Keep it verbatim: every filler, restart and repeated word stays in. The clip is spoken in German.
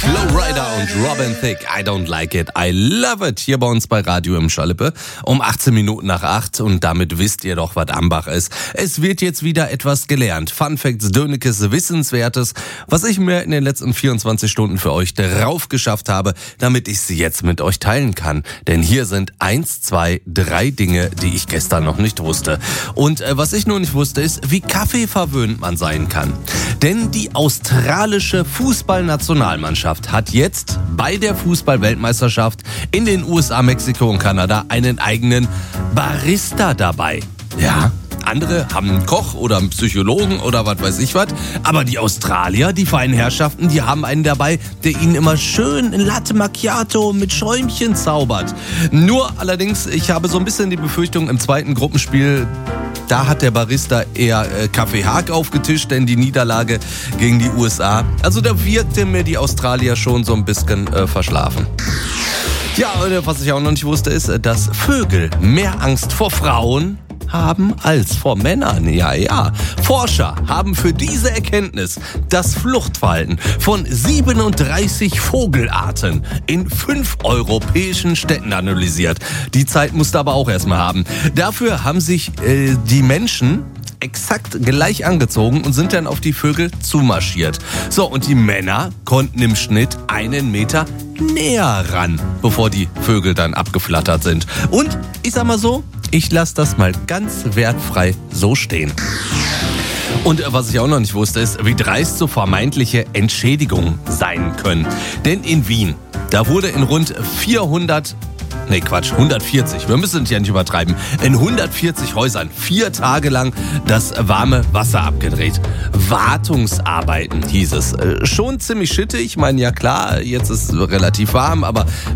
Flowrider und Robin Thicke, I don't like it, I love it. Hier bei uns bei Radio im Schalippe um achtzehn Minuten nach acht und damit wisst ihr doch, was Ambach ist. Es wird jetzt wieder etwas gelernt. Fun Facts, Dönekes, Wissenswertes, was ich mir in den letzten vierundzwanzig Stunden für euch drauf geschafft habe, damit ich sie jetzt mit euch teilen kann. Denn hier sind eins, zwei, drei Dinge, die ich gestern noch nicht wusste. Und äh, was ich nur nicht wusste, ist, wie kaffeeverwöhnt man sein kann. Denn die australische Fußballnationalmannschaft hat jetzt bei der Fußball-Weltmeisterschaft in den U S A, Mexiko und Kanada einen eigenen Barista dabei. Ja, andere haben einen Koch oder einen Psychologen oder was weiß ich was. Aber die Australier, die feinen Herrschaften, die haben einen dabei, der ihnen immer schön ein Latte Macchiato mit Schäumchen zaubert. Nur allerdings, ich habe so ein bisschen die Befürchtung, im zweiten Gruppenspiel, da hat der Barista eher äh, Kaffee Haag aufgetischt, denn die Niederlage gegen die U S A. Also da wirkte mir die Australier schon so ein bisschen äh, verschlafen. Ja, und was ich auch noch nicht wusste, ist, dass Vögel mehr Angst vor Frauen haben als vor Männern. Ja, ja. Forscher haben für diese Erkenntnis das Fluchtverhalten von siebenunddreißig Vogelarten in fünf europäischen Städten analysiert. Die Zeit musste aber auch erstmal haben. Dafür haben sich äh, die Menschen exakt gleich angezogen und sind dann auf die Vögel zumarschiert. So, und die Männer konnten im Schnitt einen Meter näher ran, bevor die Vögel dann abgeflattert sind. Und ich sag mal so, ich lasse das mal ganz wertfrei so stehen. Und was ich auch noch nicht wusste, ist, wie dreist so vermeintliche Entschädigungen sein können. Denn in Wien, da wurde in rund vierhundert Nee, Quatsch, hundertvierzig. Wir müssen es ja nicht übertreiben. In hundertvierzig Häusern vier Tage lang das warme Wasser abgedreht. Wartungsarbeiten hieß es. Schon ziemlich schittig. Ich meine, ja klar, jetzt ist es relativ warm, aber